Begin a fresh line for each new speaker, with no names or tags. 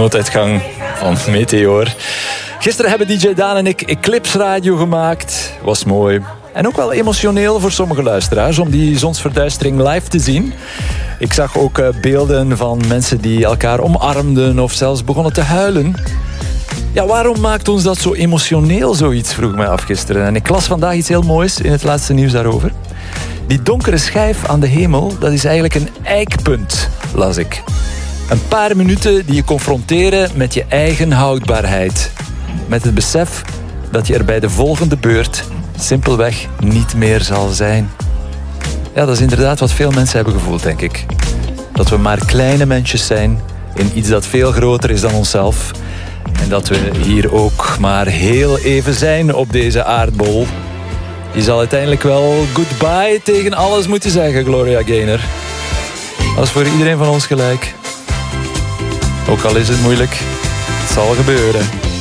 nooduitgang van Meteor. Gisteren hebben DJ Daan en ik Eclipse Radio gemaakt. Was mooi. En ook wel emotioneel voor sommige luisteraars om die zonsverduistering live te zien. Ik zag ook beelden van mensen die elkaar omarmden of zelfs begonnen te huilen. Ja, waarom maakt ons dat zo emotioneel, zoiets, vroeg mij af gisteren. En ik las vandaag iets heel moois in het laatste nieuws daarover. Die donkere schijf aan de hemel, dat is eigenlijk een eikpunt, las ik. Een paar minuten die je confronteren met je eigen houdbaarheid. Met het besef dat je er bij de volgende beurt simpelweg niet meer zal zijn. Ja, dat is inderdaad wat veel mensen hebben gevoeld, denk ik. Dat we maar kleine mensjes zijn in iets dat veel groter is dan onszelf. En dat we hier ook maar heel even zijn op deze aardbol. Je zal uiteindelijk wel goodbye tegen alles moeten zeggen, Gloria Gaynor. Dat is voor iedereen van ons gelijk. Ook al is het moeilijk, het zal gebeuren.